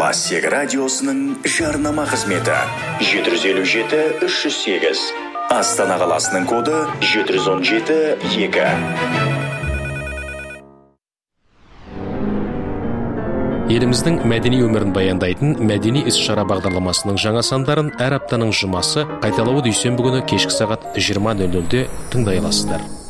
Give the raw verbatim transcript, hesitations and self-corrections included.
Классик радиосының жарнама қызметі жеті жүз елу жеті үш жүз сегіз. Астана қаласының коды жеті жүз он жеті екі. Еліміздің мәдени өмірін баяндайтын мәдени іс-шара бағдарламасының жаңа сандарын әр аптаның жұмасы қайталауы дүйсенбі күні кешкі сағат жиырма нөл нөлде тыңдай аласыздар.